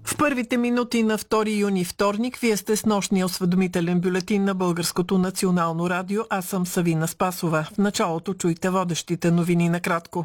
В първите минути на 2 юни вторник вие сте с нощния осведомителен бюлетин на Българското национално радио. Аз съм Савина Спасова. В началото чуйте водещите новини накратко.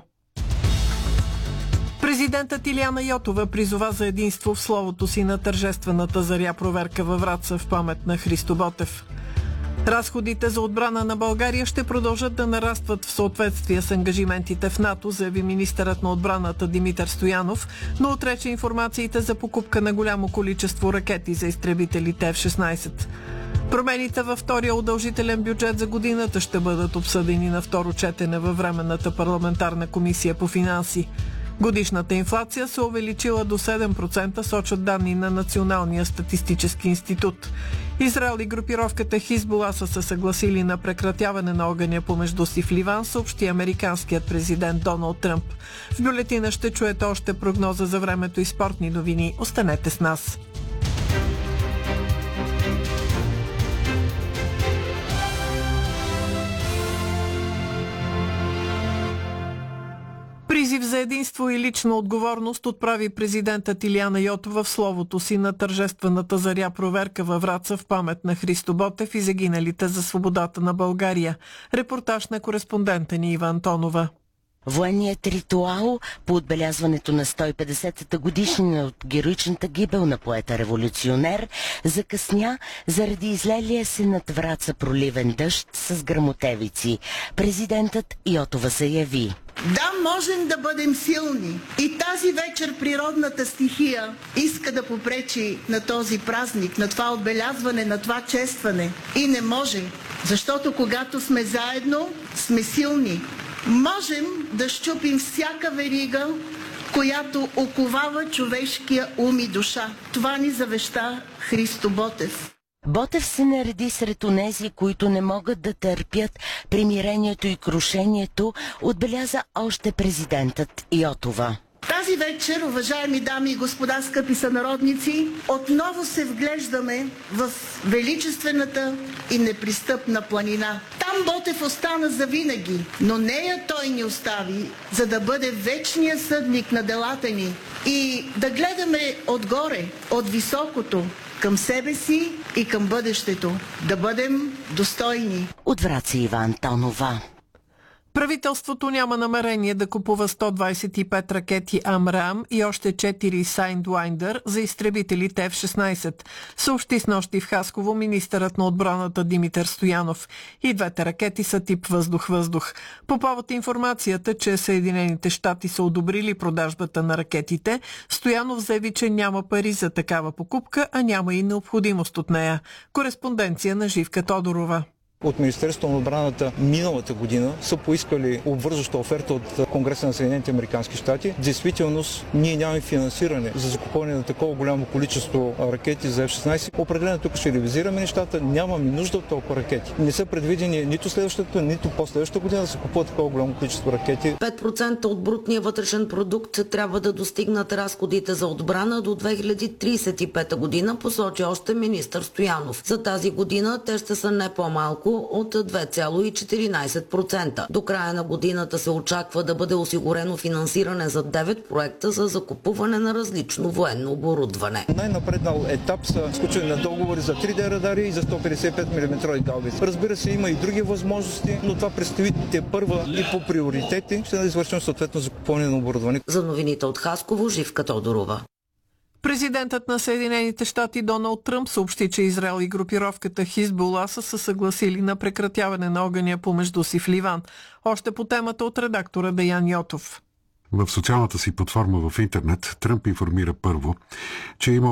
Президентът Илияна Йотова призова за единство в словото си на тържествената заря проверка във Враца в памет на Христо Ботев. Разходите за отбрана на България ще продължат да нарастват в съответствие с ангажиментите в НАТО, заяви министърът на отбраната Димитър Стоянов, но отрече информациите за покупка на голямо количество ракети за изтребителите F-16. Промените във втория удължителен бюджет за годината ще бъдат обсъдени на второ четене във Временната парламентарна комисия по финанси. Годишната инфлация се увеличила до 7%, сочат данни на Националния статистически институт. Израел и групировката Хизбула са се съгласили на прекратяване на огъня помежду си в Ливан, съобщи американският президент Доналд Тръмп. В бюлетина ще чуете още прогноза за времето и спортни новини. Останете с нас. Призив за единство и лична отговорност отправи президентът Илияна Йотова в словото си на тържествената заря проверка във Враца в памет на Христо Ботев и загиналите за свободата на България. Репортаж на кореспондента ни Ива Антонова. Военният ритуал по отбелязването на 150-та годишнина от героичната гибел на поета-революционер закъсня заради излелия се над Враца проливен дъжд с гръмотевици. Президентът Йотова заяви: да, можем да бъдем силни. И тази вечер природната стихия иска да попречи на този празник, на това отбелязване, на това честване. И не може, защото когато сме заедно, сме силни. Можем да счупим всяка верига, която оковава човешкия ум и душа. Това ни завеща Христо Ботев. Ботев се нареди сред онези, които не могат да търпят примирението и крушението, отбеляза още президентът Йотова. Тази вечер, уважаеми дами и господа, скъпи сънародници, отново се вглеждаме в величествената и непристъпна планина. Там Ботев остана завинаги, но нея той ни остави, за да бъде вечният съдник на делата ни и да гледаме отгоре, от високото, към себе си и към бъдещето. Да бъдем достойни. От Враца Ива Антонова. Правителството няма намерение да купува 125 ракети Амрам и още 4 Sidewinder за изтребителите F-16, съобщи снощи в Хасково министърът на отбраната Димитър Стоянов. И двете ракети са тип въздух-въздух. По повод информацията, че Съединените щати са одобрили продажбата на ракетите, Стоянов заяви, че няма пари за такава покупка, а няма и необходимост от нея. Кореспонденция на Живка Тодорова. От Министерството на отбраната миналата година са поискали обвързваща оферта от Конгреса на Съединените американски щати. В действителност ние нямаме финансиране за закупване на такова голямо количество ракети за F-16. Определено тук ще ревизираме нещата. Нямаме нужда от толкова ракети. Не са предвидени нито следващата, нито последващата година да се купуват такова голямо количество ракети. 5% от брутния вътрешен продукт трябва да достигнат разходите за отбрана до 2035 година, посочи още министър Стоянов. За тази година те ще са не по-малко от 2,14%. До края на годината се очаква да бъде осигурено финансиране за 9 проекта за закупуване на различно военно оборудване. Най-напреднал етап са сключване на договори за 3D радари и за 155 мм гаубици. Разбира се, има и други възможности, но това предстои те първа и по приоритети ще да извършим съответно закупуване на оборудване. За новините от Хасково, Живка Тодорова. Президентът на Съединените щати Доналд Тръмп съобщи, че Израел и групировката Хизбула са се съгласили на прекратяване на огъня помежду си в Ливан. Още по темата от редактора Деян Йотов. В социалната си платформа в интернет Тръмп информира първо, че има